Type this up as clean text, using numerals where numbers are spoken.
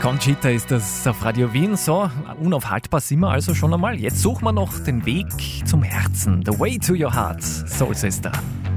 Conchita ist das auf Radio Wien. So, unaufhaltbar sind wir also schon einmal. Jetzt suchen wir noch den Weg zum Herzen. The way to your heart, Soul Sister.